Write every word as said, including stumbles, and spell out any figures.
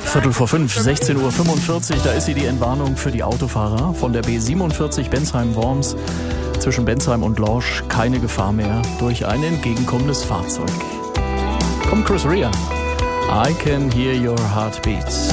Viertel vor fünf, sechzehn Uhr fünfundvierzig, da ist sie, die Entwarnung für die Autofahrer von der B siebenundvierzig Bensheim-Worms. Zwischen Bensheim und Lorsch keine Gefahr mehr durch ein entgegenkommendes Fahrzeug. Kommt Chris Rea. I can hear your heartbeats.